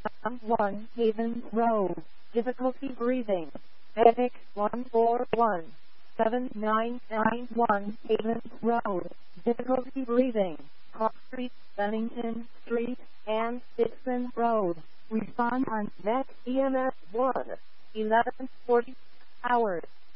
1 Haven Road. Difficulty breathing. Medic 1417991 Haven Road. Difficulty breathing. Clark Street, Bennington Street, and Dixon Road. Respond on Net EMS 1. 11:40 hours.